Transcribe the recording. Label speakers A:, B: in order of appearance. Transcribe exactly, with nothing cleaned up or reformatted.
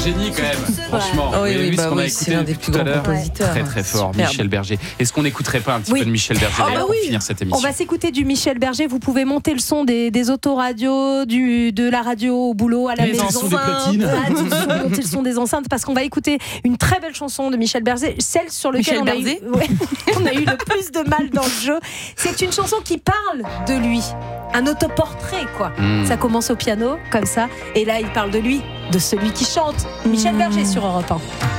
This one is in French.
A: génie quand même, franchement.
B: Oh, oui,
A: Vous avez
B: oui,
A: vu
B: bah
A: ce qu'on a
B: oui,
A: écouté
B: c'est l'un des
A: depuis
B: plus
A: tout à
B: grands
A: l'heure.
B: compositeurs.
A: Très très fort,
B: Superbe.
A: Michel Berger. Est-ce qu'on n'écouterait pas un petit
C: Oui.
A: peu de Michel Berger
C: Ah bah
A: d'ailleurs,
C: oui.
A: pour finir cette émission?
C: On va s'écouter du Michel Berger. Vous pouvez monter le son des, des autoradios, du, de la radio au boulot, à la
D: Les
C: maison.
D: sons des platines.
C: Ah, tout le son, monter le son des enceintes, parce qu'on va écouter une très belle chanson de Michel Berger, celle sur laquelle
B: Michel
C: on a, eu,
B: Berger
C: ouais, on a eu le plus de mal dans le jeu. C'est une chanson qui parle de lui, un autoportrait quoi.
A: Mmh.
C: Ça commence au piano comme ça, et là il parle de lui, de celui qui chante. Michel Berger sur Europe un.